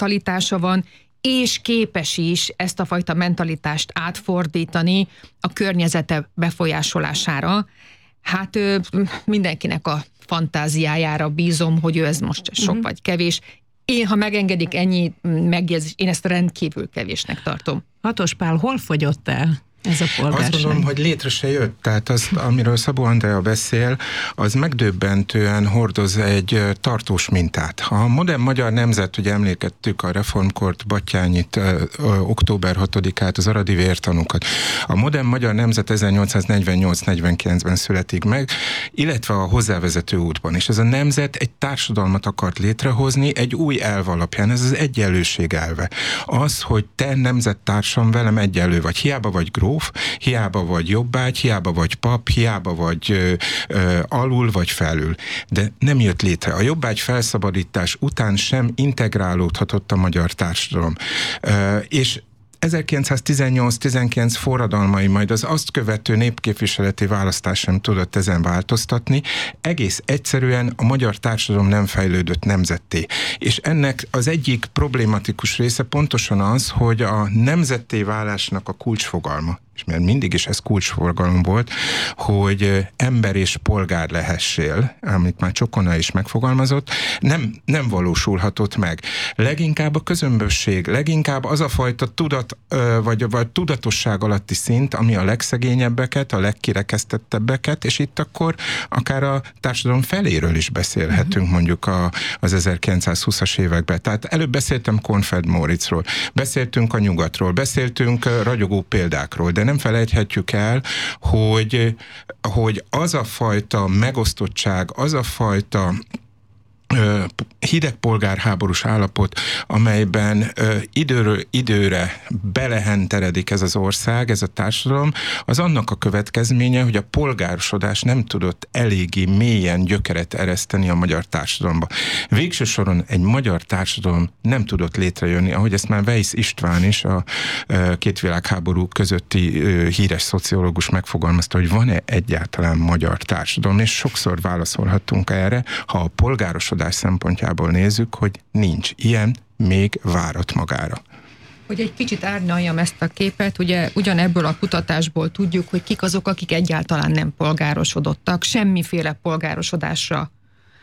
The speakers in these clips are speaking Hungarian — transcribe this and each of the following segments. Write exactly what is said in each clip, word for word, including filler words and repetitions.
mentalitása van, és képes is ezt a fajta mentalitást átfordítani a környezete befolyásolására. Hát mindenkinek a fantáziájára bízom, hogy ő ez most sok uh-huh. vagy kevés. Én, ha megengedik ennyi megjegyzés, én ezt rendkívül kevésnek tartom. Hatos Pál, hol fogyott el ez a polgárság? Azt gondolom, hogy létre se jött. Tehát az, amiről Szabó Andrea beszél, az megdöbbentően hordoz egy tartós mintát. A modern magyar nemzet, ugye emlékeztük a reformkort, Batthyányit, ö, ö, október hatodikát, az aradi vértanúkat. A modern magyar nemzet ezernyolcszáznegyvennyolc negyvenkilencben születik meg, illetve a hozzávezető útban. És ez a nemzet egy társadalmat akart létrehozni egy új elv alapján. Ez az egyenlőség elve. Az, hogy te nemzettársam velem egyenlő vagy. Hiába vagy gróf, hiába vagy jobbágy, hiába vagy pap, hiába vagy ö, ö, alul vagy felül. De nem jött létre. A jobbágy felszabadítás után sem integrálódhatott a magyar társadalom. Ö, és ezerkilencszáztizennyolc tizenkilenc forradalmai, majd az azt követő népképviseleti választás sem tudott ezen változtatni. Egész egyszerűen a magyar társadalom nem fejlődött nemzetté. És ennek az egyik problématikus része pontosan az, hogy a nemzetté válásnak a kulcsfogalma, és mert mindig is ez kulcsfogalom volt, hogy ember és polgár lehessél, amit már Csokona is megfogalmazott, nem, nem valósulhatott meg. Leginkább a közömbösség, leginkább az a fajta tudat, vagy, vagy tudatosság alatti szint, ami a legszegényebbeket, a legkirekesztettebbeket, és itt akkor akár a társadalom feléről is beszélhetünk, mondjuk a, az ezerkilencszázhúszas években. Tehát előbb beszéltem Konfed Móricról, beszéltünk a nyugatról, beszéltünk ragyogó példákról, de nem felejthetjük el, hogy, hogy az a fajta megosztottság, az a fajta ö, hideg polgárháborús állapot, amelyben ö, időről időre belehenteredik ez az ország, ez a társadalom, az annak a következménye, hogy a polgárosodás nem tudott eléggé mélyen gyökeret ereszteni a magyar társadalomba. Végső soron egy magyar társadalom nem tudott létrejönni, ahogy ezt már Weisz István is, a ö, két világháború közötti ö, híres szociológus megfogalmazta, hogy van-e egyáltalán magyar társadalom, és sokszor válaszolhatunk erre, ha a polgárosodás szempontjából nézzük, hogy nincs ilyen, még várat magára. Hogy egy kicsit árnyaljam ezt a képet, ugye ugyanebből a kutatásból tudjuk, hogy kik azok, akik egyáltalán nem polgárosodottak, semmiféle polgárosodásra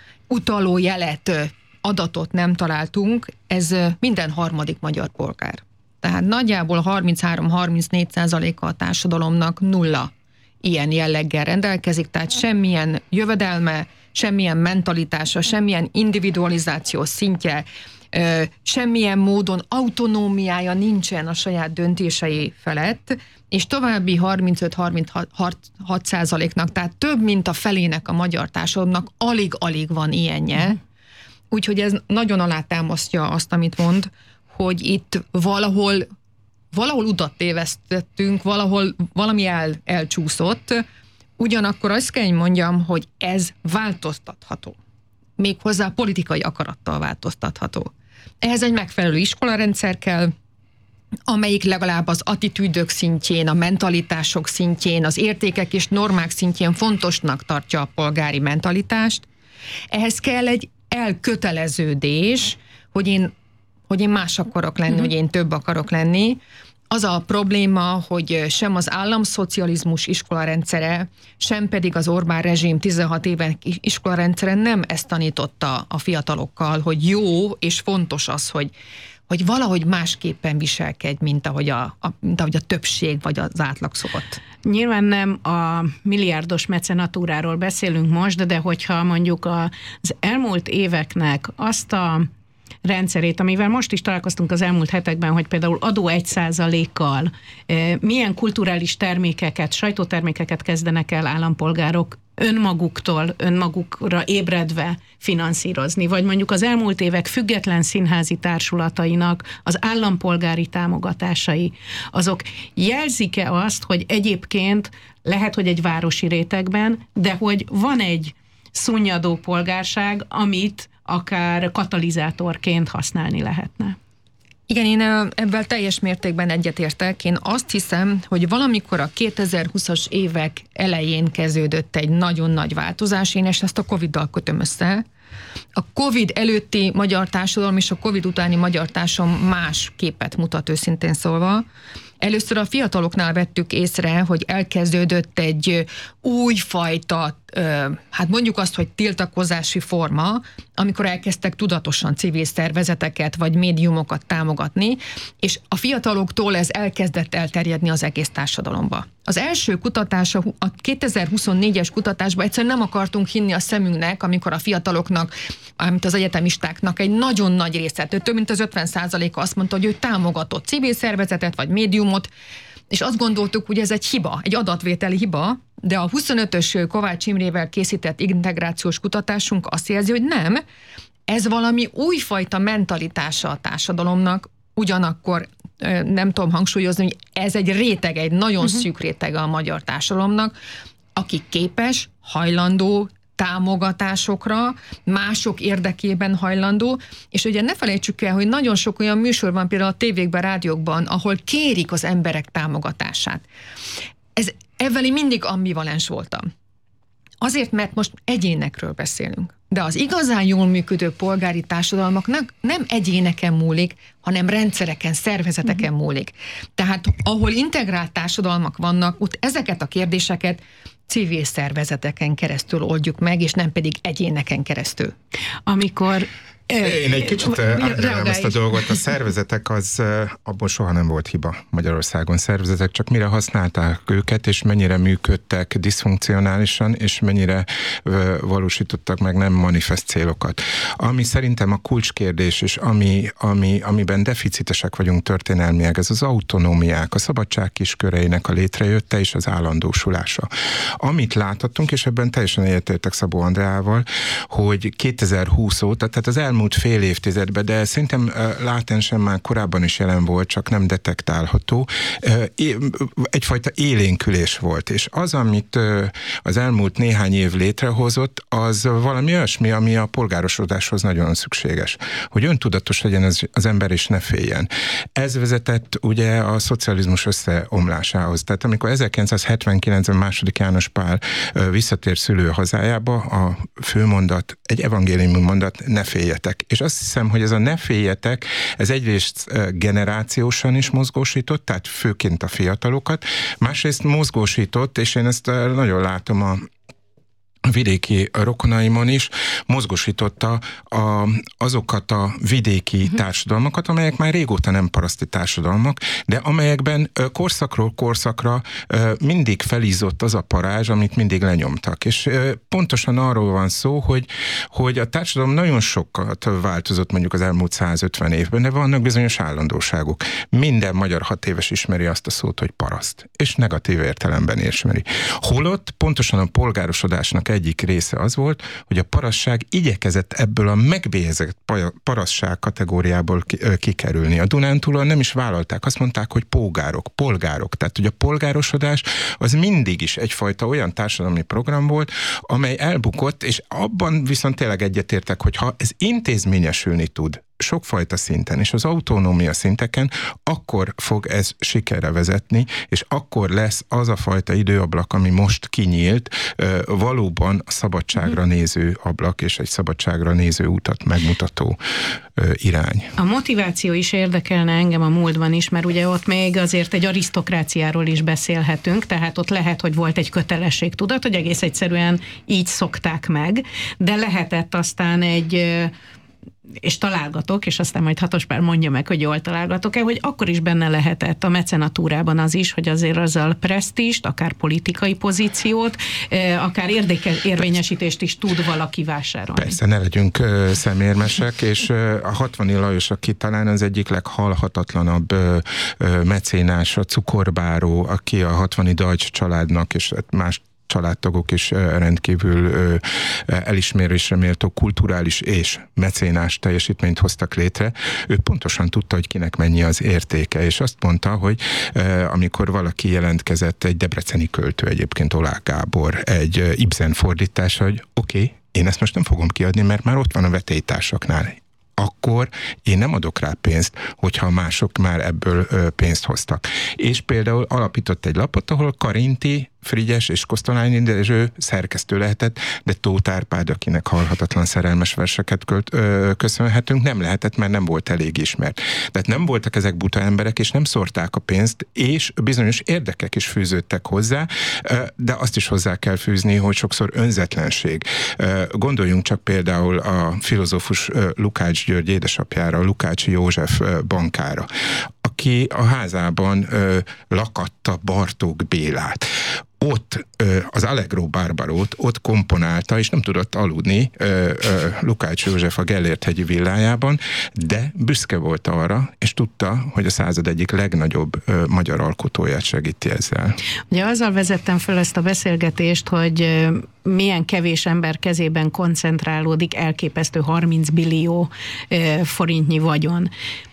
utaló jelet, adatot nem találtunk, ez minden harmadik magyar polgár. Tehát nagyjából harminchárom-harmincnégy százaléka a társadalomnak nulla ilyen jelleggel rendelkezik, tehát semmilyen jövedelme, semmilyen mentalitása, semmilyen individualizáció szintje, semmilyen módon autonómiája nincsen a saját döntései felett, és további harmincöt-harminchat százaléknak, tehát több mint a felének a magyar társadalomnak alig-alig van ilyenje. Úgyhogy ez nagyon alátámasztja azt, amit mond, hogy itt valahol valahol utat tévesztettünk, valahol valami el, elcsúszott, ugyanakkor azt kell, hogy mondjam, hogy ez változtatható. Méghozzá politikai akarattal változtatható. Ehhez egy megfelelő iskolarendszer kell, amelyik legalább az attitűdök szintjén, a mentalitások szintjén, az értékek és normák szintjén fontosnak tartja a polgári mentalitást. Ehhez kell egy elköteleződés, hogy én hogy én más akarok lenni, mm-hmm. hogy én több akarok lenni. Az a probléma, hogy sem az államszocializmus iskolarendszere, sem pedig az Orbán rezsim tizenhat éven iskolarendszere nem ezt tanította a fiatalokkal, hogy jó és fontos az, hogy, hogy valahogy másképpen viselkedj, mint ahogy a, a, mint ahogy a többség vagy az átlag szokott. Nyilván nem a milliárdos mecenatúráról beszélünk most, de, de hogyha mondjuk az elmúlt éveknek azt a rendszerét, amivel most is találkoztunk az elmúlt hetekben, hogy például adó egy százalékkal milyen kulturális termékeket, sajtótermékeket kezdenek el állampolgárok önmaguktól, önmagukra ébredve finanszírozni, vagy mondjuk az elmúlt évek független színházi társulatainak az állampolgári támogatásai, azok jelzik-e azt, hogy egyébként lehet, hogy egy városi rétegben, de hogy van egy szunnyadó polgárság, amit akár katalizátorként használni lehetne. Igen, én ebben teljes mértékben egyetértek. Én azt hiszem, hogy valamikor a kétezer-húszas évek elején kezdődött egy nagyon nagy változás, én ezt a Coviddal kötöm össze, A Covid előtti magyar társadalom és a Covid utáni magyar társadalom más képet mutat, őszintén szólva. Először a fiataloknál vettük észre, hogy elkezdődött egy újfajta, hát mondjuk azt, hogy tiltakozási forma, amikor elkezdtek tudatosan civil szervezeteket vagy médiumokat támogatni, és a fiataloktól ez elkezdett elterjedni az egész társadalomba. Az első kutatás, a kétezer-huszonnégyes kutatásban egyszerűen nem akartunk hinni a szemünknek, amikor a fiataloknak, mint az egyetemistáknak egy nagyon nagy része, több mint az ötven százaléka azt mondta, hogy ő támogatott civil szervezetet vagy médiumot, és azt gondoltuk, hogy ez egy hiba, egy adatvételi hiba, de a huszonötös Kovács Imrével készített integrációs kutatásunk azt jelzi, hogy nem, ez valami újfajta mentalitása a társadalomnak, ugyanakkor nem tudom hangsúlyozni, hogy ez egy réteg, egy nagyon uh-huh. szűk rétege a magyar társadalomnak, aki képes, hajlandó támogatásokra, mások érdekében hajlandó, és ugye ne felejtsük el, hogy nagyon sok olyan műsor van például a tévékben, rádiókban, ahol kérik az emberek támogatását. Ez, ezzel én mindig ambivalens voltam. Azért, mert most egyénekről beszélünk. De az igazán jól működő polgári társadalmaknak nem egyéneken múlik, hanem rendszereken, szervezeteken uh-huh. múlik. Tehát ahol integrált társadalmak vannak, ott ezeket a kérdéseket civil szervezeteken keresztül oldjuk meg, és nem pedig egyéneken keresztül. Amikor Én egy kicsit átgálom ezt a dolgot. A szervezetek, az abból soha nem volt hiba Magyarországon. Szervezetek csak mire használták őket, és mennyire működtek diszfunkcionálisan, és mennyire valósítottak meg nem manifest célokat. Ami szerintem a kulcskérdés, és ami, ami, amiben deficitesek vagyunk történelmiek, ez az autonómiák, a szabadság kisköreinek a létrejötte és az állandósulása. Amit láthattunk, és ebben teljesen egyetértek Szabó Andreával, hogy kétezer-húsz óta, tehát az elmúlt fél évtizedben, de szerintem látensen már korábban is jelen volt, csak nem detektálható. Egyfajta élénkülés volt, és az, amit az elmúlt néhány év létrehozott, az valami olyasmi, ami a polgárosodáshoz nagyon szükséges. Hogy öntudatos legyen az, az ember, és ne féljen. Ez vezetett ugye a szocializmus összeomlásához. Tehát amikor ezerkilencszázhetvenkilencben második János Pál visszatér szülőhazájába, a főmondat, egy evangéliumi mondat, ne féljetek. És azt hiszem, hogy ez a ne féljetek, ez egyrészt generációsan is mozgósított, tehát főként a fiatalokat, másrészt mozgósított, és én ezt nagyon látom a vidéki rokonaimon is, mozgósította a, azokat a vidéki uh-huh. társadalmakat, amelyek már régóta nem paraszti társadalmak, de amelyekben korszakról korszakra mindig felízott az a parázs, amit mindig lenyomtak. És pontosan arról van szó, hogy, hogy a társadalom nagyon sokat változott mondjuk az elmúlt százötven évben, de vannak bizonyos állandóságok. Minden magyar hat éves ismeri azt a szót, hogy paraszt, és negatív értelemben ismeri. Holott pontosan a polgárosodásnak egyik része az volt, hogy a parasság igyekezett ebből a megbélyezett parasság kategóriából kikerülni. A Dunántúlon nem is vállalták, azt mondták, hogy pógárok, polgárok. Tehát, hogy a polgárosodás az mindig is egyfajta olyan társadalmi program volt, amely elbukott, és abban viszont tényleg egyetértek, hogy ha ez intézményesülni tud, sokfajta szinten, és az autonómia szinteken, akkor fog ez sikerre vezetni, és akkor lesz az a fajta időablak, ami most kinyílt, valóban a szabadságra néző ablak, és egy szabadságra néző utat megmutató irány. A motiváció is érdekelne engem a múltban is, mert ugye ott még azért egy arisztokráciáról is beszélhetünk, tehát ott lehet, hogy volt egy kötelességtudat, hogy egész egyszerűen így szokták meg, de lehetett aztán egy és találgatok, és aztán majd Hatospár mondja meg, hogy jól találgatok-e, hogy akkor is benne lehetett a mecenatúrában az is, hogy azért azzal presztízst, akár politikai pozíciót, akár érvényesítést is tud valaki vásárolni. Persze, ne legyünk szemérmesek, és a hatvani Lajos, aki talán az egyik leghalhatatlanabb mecénás, a cukorbáró, aki a hatvani Deutsch családnak, és más családtagok is rendkívül elismerésre méltó kulturális és mecénás teljesítményt hoztak létre. Ő pontosan tudta, hogy kinek mennyi az értéke, és azt mondta, hogy amikor valaki jelentkezett, egy debreceni költő egyébként, Oláh Gábor, egy Ibsen fordítás, hogy oké, okay, én ezt most nem fogom kiadni, mert már ott van a vetélytársaknál. akkor én nem adok rá pénzt, hogyha mások már ebből pénzt hoztak. És például alapított egy lapot, ahol Karinti, Frigyes és Kosztolányi Dezső szerkesztő lehetett, de Tóth Árpád, akinek halhatatlan szerelmes verseket költ, ö, köszönhetünk, nem lehetett, mert nem volt elég ismert. Tehát nem voltak ezek buta emberek, és nem szórták a pénzt, és bizonyos érdekek is fűződtek hozzá, ö, de azt is hozzá kell fűzni, hogy sokszor önzetlenség. Ö, gondoljunk csak például a filozófus ö, Lukács György édesapjára, Lukácsi József ö, bankára, aki a házában ö, lakatta Bartók Bélát. Ott ö, az Allegro Barbarót ott komponálta, és nem tudott aludni ö, ö, Lukács József a Gellért-hegyi villájában, de büszke volt arra, és tudta, hogy a század egyik legnagyobb ö, magyar alkotóját segíti ezzel. Ugye azzal vezettem föl ezt a beszélgetést, hogy ö, milyen kevés ember kezében koncentrálódik elképesztő harminc billió ö, forintnyi vagyon.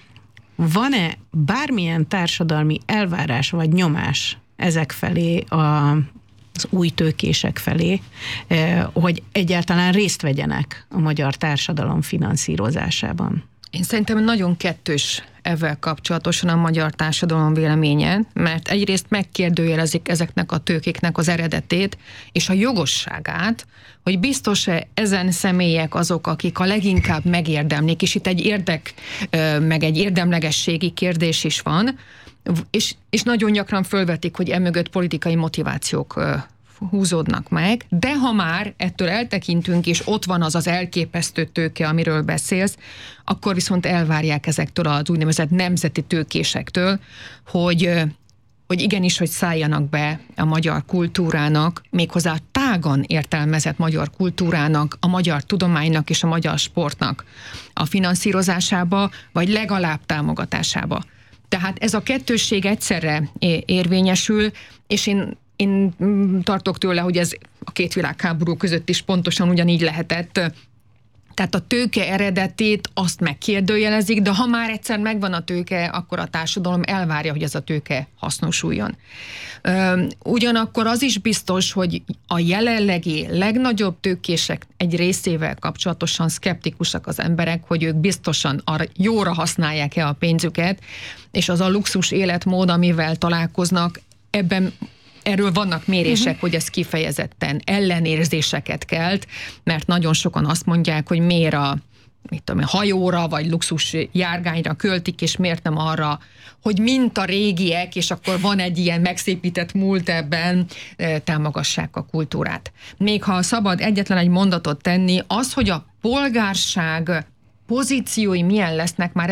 Van-e bármilyen társadalmi elvárás vagy nyomás ezek felé, a, az új tőkések felé, hogy egyáltalán részt vegyenek a magyar társadalom finanszírozásában? Én szerintem nagyon kettős ezzel kapcsolatosan a magyar társadalom véleménye, mert egyrészt megkérdőjelezik ezeknek a tőkéknek az eredetét és a jogosságát, hogy biztos-e ezen személyek azok, akik a leginkább megérdemlik, és itt egy érdek, meg egy érdemlegességi kérdés is van, és, és nagyon gyakran fölvetik, hogy emögött politikai motivációk húzódnak meg, de ha már ettől eltekintünk, és ott van az az elképesztő tőke, amiről beszélsz, akkor viszont elvárják ezektől az úgynevezett nemzeti tőkésektől, hogy, hogy igenis, hogy szálljanak be a magyar kultúrának, méghozzá tágan értelmezett magyar kultúrának, a magyar tudománynak és a magyar sportnak a finanszírozásába, vagy legalább támogatásába. Tehát ez a kettősség egyszerre érvényesül, és én Én tartok tőle, hogy ez a két világháború között is pontosan ugyanígy lehetett. Tehát a tőke eredetét azt megkérdőjelezik, de ha már egyszer megvan a tőke, akkor a társadalom elvárja, hogy ez a tőke hasznosuljon. Ugyanakkor az is biztos, hogy a jelenlegi legnagyobb tőkések egy részével kapcsolatosan szkeptikusak az emberek, hogy ők biztosan arra jóra használják-e a pénzüket, és az a luxus életmód, amivel találkoznak, ebben erről vannak mérések, uh-huh. hogy ez kifejezetten ellenérzéseket kelt, mert nagyon sokan azt mondják, hogy miért a mit tudom, hajóra vagy luxus járgányra költik, és miért nem arra, hogy mint a régiek, és akkor van egy ilyen megszépített múlt ebben, támogassák a kultúrát. Még ha szabad egyetlen egy mondatot tenni, az, hogy a polgárság pozíciói milyen lesznek, már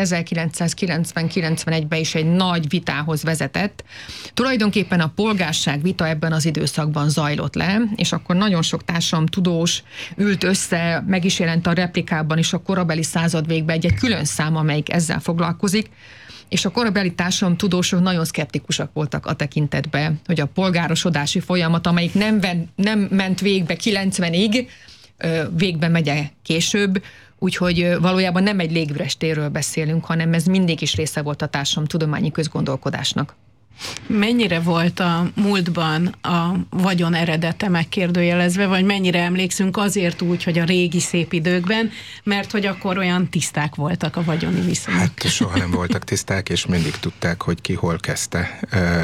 ezerkilencszázkilencven-kilencvenegyben is egy nagy vitához vezetett. Tulajdonképpen a polgárság vita ebben az időszakban zajlott le, és akkor nagyon sok társadalomtudós ült össze, meg is jelent a replikában is a korabeli századvégben egy, egy külön szám, amelyik ezzel foglalkozik, és a korabeli társadalomtudósok nagyon szkeptikusak voltak a tekintetben, hogy a polgárosodási folyamat, amelyik nem, ven, nem ment végbe kilencvenig, végbe megye később, úgyhogy valójában nem egy légüres térről beszélünk, hanem ez mindig is része volt a társadalomtudományi közgondolkodásnak. Mennyire volt a múltban a vagyon eredete megkérdőjelezve, vagy mennyire emlékszünk azért úgy, hogy a régi szép időkben, mert hogy akkor olyan tiszták voltak a vagyoni viszonyok? Hát soha nem voltak tiszták, és mindig tudták, hogy ki hol kezdte.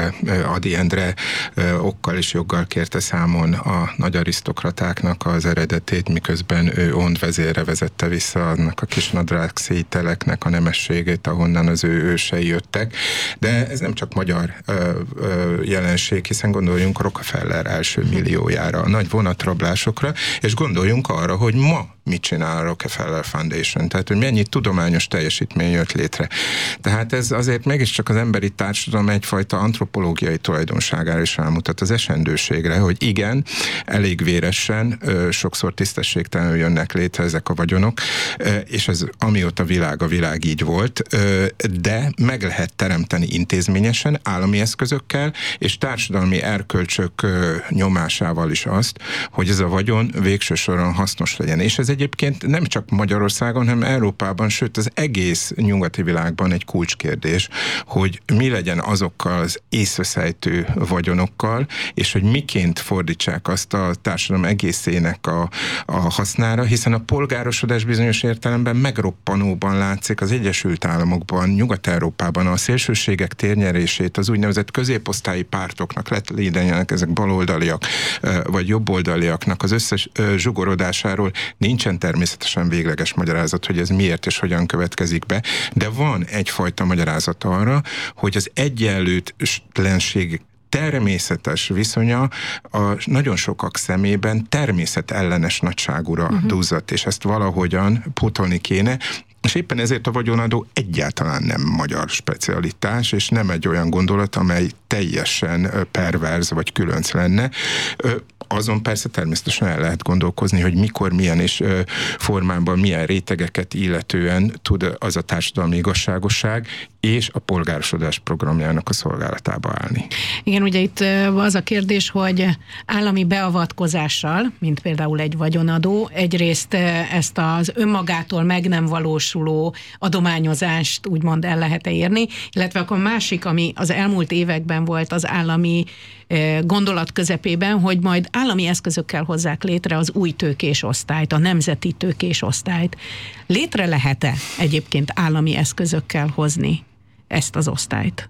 Ady Endre okkal és joggal kérte számon a nagy arisztokratáknak az eredetét, miközben ő Ondvezérre vezette vissza annak a kisnadrág szételeknek a nemességét, ahonnan az ő ősei jöttek. De ez nem csak magyar jelenség, hiszen gondoljunk a Rockefeller első milliójára, a nagy vonatrablásokra, és gondoljunk arra, hogy ma mit csinál a Rockefeller Foundation, tehát hogy mennyi tudományos teljesítmény jött létre. Tehát ez azért mégiscsak az emberi társadalom egyfajta antropológiai tulajdonságára is rámutat, az esendőségre, hogy igen, elég véresen, sokszor tisztességtelenül jönnek létre ezek a vagyonok, és ez amióta világ a világ így volt, de meg lehet teremteni intézményesen, állami eszközökkel, és társadalmi erkölcsök nyomásával is azt, hogy ez a vagyon végső soron hasznos legyen. És ez egyébként nem csak Magyarországon, hanem Európában, sőt az egész nyugati világban egy kulcskérdés, hogy mi legyen azokkal az észreszejtő vagyonokkal, és hogy miként fordítsák azt a társadalom egészének a, a hasznára, hiszen a polgárosodás bizonyos értelemben megroppanóban látszik az Egyesült Államokban, Nyugat-Európában a szélsőségek térnyerését, az úgynevezett középosztályi pártoknak, legyenek ezek baloldaliak, vagy jobboldaliaknak az összes zsugorodásáról nincsen természetesen végleges magyarázat, hogy ez miért és hogyan következik be, de van egyfajta magyarázat arra, hogy az egyenlőtlenség természetes viszonya a nagyon sokak szemében természetellenes nagyságúra uh-huh. duzzadt, és ezt valahogyan pótolni kéne, és éppen ezért a vagyonadó egyáltalán nem magyar specialitás, és nem egy olyan gondolat, amely teljesen perverz vagy különc lenne. Azon persze természetesen el lehet gondolkozni, hogy mikor, milyen és formában, milyen rétegeket illetően tud az a társadalmi igazságosság és a polgárosodás programjának a szolgálatába állni. Igen, ugye itt az a kérdés, hogy állami beavatkozással, mint például egy vagyonadó, egyrészt ezt az önmagától meg nem valósuló adományozást úgymond el lehet-e érni, illetve akkor másik, ami az elmúlt években volt az állami gondolat közepében, hogy majd állami eszközökkel hozzák létre az új tőkés osztályt, a nemzeti tőkés osztályt. Létre lehet-e egyébként állami eszközökkel hozni ezt az osztályt?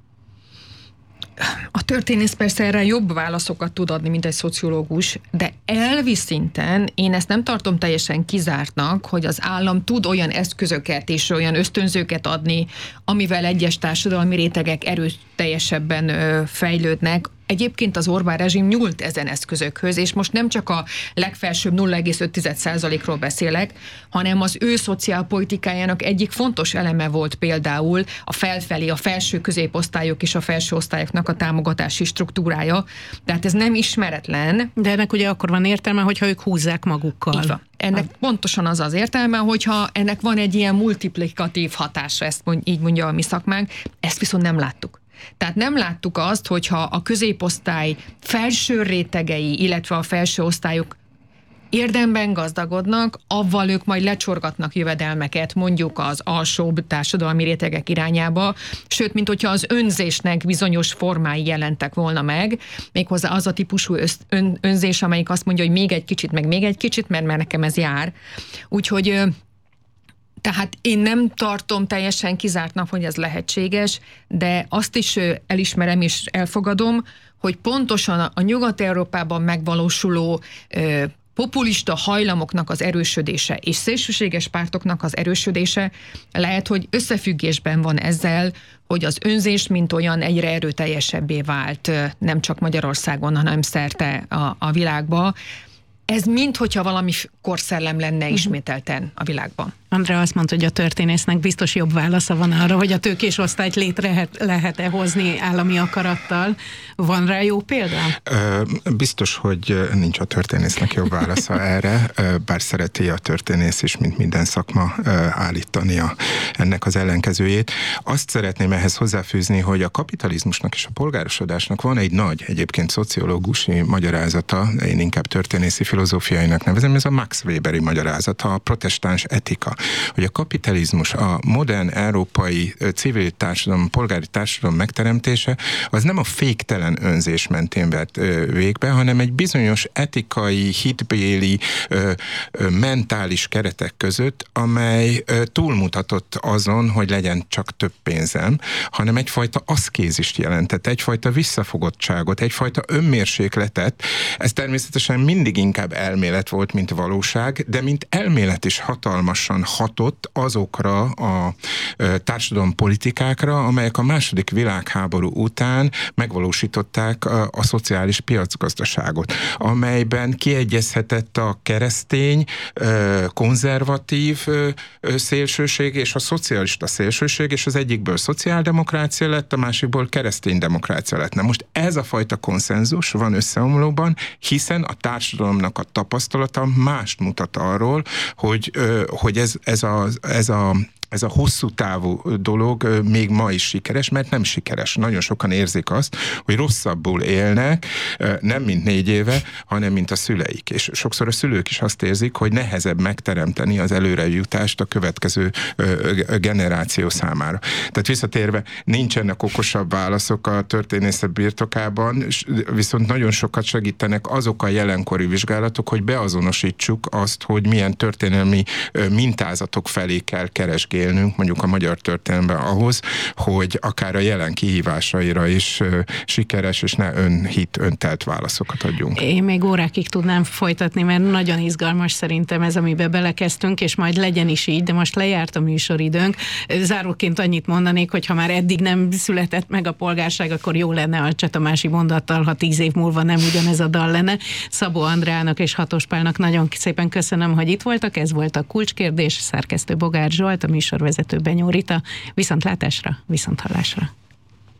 A történész persze erre jobb válaszokat tud adni, mint egy szociológus, de elvi szinten én ezt nem tartom teljesen kizártnak, hogy az állam tud olyan eszközöket és olyan ösztönzőket adni, amivel egyes társadalmi rétegek erőteljesebben ö, fejlődnek. Egyébként az Orbán rezsim nyúlt ezen eszközökhöz, és most nem csak a legfelsőbb nulla egész öt százalékról beszélek, hanem az ő szociálpolitikájának egyik fontos eleme volt például a felfelé, a felső középosztályok és a felső osztályoknak a támogatási struktúrája. Tehát ez nem ismeretlen. De ennek ugye akkor van értelme, hogyha ők húzzák magukkal. Így van. Ennek ah. pontosan az az értelme, hogyha ennek van egy ilyen multiplikatív hatása, ezt mond, így mondja a mi szakmánk, ezt viszont nem láttuk. Tehát nem láttuk azt, hogyha a középosztály felső rétegei, illetve a felső osztályok érdemben gazdagodnak, avval ők majd lecsorgatnak jövedelmeket mondjuk az alsóbb társadalmi rétegek irányába, sőt, mint hogyha az önzésnek bizonyos formái jelentek volna meg, méghozzá az a típusú ön, önzés, amelyik azt mondja, hogy még egy kicsit, meg még egy kicsit, mert, mert nekem ez jár. Úgyhogy tehát én nem tartom teljesen kizártnak, hogy ez lehetséges, de azt is elismerem és elfogadom, hogy pontosan a Nyugat-Európában megvalósuló ö, populista hajlamoknak az erősödése és szélsőséges pártoknak az erősödése lehet, hogy összefüggésben van ezzel, hogy az önzés mint olyan egyre erőteljesebbé vált, nem csak Magyarországon, hanem szerte a, a világba. Ez minthogyha valami korszellem lenne ismételten a világban. Andrea azt mondta, hogy a történésznek biztos jobb válasza van arra, hogy a tőkés osztályt létre lehet-e hozni állami akarattal. Van rá jó példa? Biztos, hogy nincs a történésznek jobb válasza erre, bár szereti a történész is, mint minden szakma állítani a, ennek az ellenkezőjét. Azt szeretném ehhez hozzáfűzni, hogy a kapitalizmusnak és a polgárosodásnak van egy nagy, egyébként szociológusi magyarázata, én inkább történészi filozófiainak nevezem, ez a Max Weberi magyarázata, a protestáns etika, hogy a kapitalizmus, a modern európai civil társadalom, polgári társadalom megteremtése, az nem a féktelen önzés mentén vett végbe, hanem egy bizonyos etikai, hitbéli, mentális keretek között, amely túlmutatott azon, hogy legyen csak több pénzem, hanem egyfajta aszkézist jelentett, egyfajta visszafogottságot, egyfajta önmérsékletet. Ez természetesen mindig inkább elmélet volt, mint valóság, de mint elmélet is hatalmasan hatott azokra a társadalompolitikákra, amelyek a második világháború után megvalósították a, a szociális piacgazdaságot, amelyben kiegyezhetett a keresztény, konzervatív szélsőség és a szocialista szélsőség, és az egyikből szociáldemokrácia lett, a másikból keresztény demokrácia lett. Na most ez a fajta konszenzus van összeomlóban, hiszen a társadalomnak a tapasztalata mást mutat arról, hogy, hogy ez, ez, a, ez a ez a hosszú távú dolog még ma is sikeres, mert nem sikeres. Nagyon sokan érzik azt, hogy rosszabbul élnek, nem mint négy éve, hanem mint a szüleik. És sokszor a szülők is azt érzik, hogy nehezebb megteremteni az előrejutást a következő generáció számára. Tehát visszatérve, nincsenek okosabb válaszok a történészet birtokában, viszont nagyon sokat segítenek azok a jelenkori vizsgálatok, hogy beazonosítsuk azt, hogy milyen történelmi mintázatok felé kell keresgélnünk, mondjuk a magyar történelemben ahhoz, hogy akár a jelen kihívásaira is sikeres és ne önhit, öntelt válaszokat adjunk. Én még órákig tudnám folytatni, mert nagyon izgalmas szerintem ez, amiben belekezdtünk, és majd legyen is így, de most lejárt a műsoridőnk. Záróként annyit mondanék, hogy ha már eddig nem született meg a polgárság, akkor jó lenne a Cseh-Tamási mondattal, ha tíz év múlva nem ugyanez a dal lenne. Szabó Andrának és Hatos Pálnak nagyon szépen köszönöm, hogy itt voltak. Ez volt a Kulcskérdés, szerkesztő Bogár Zsolt, a műsorvezető Benyó Rita. Viszontlátásra, viszonthallásra.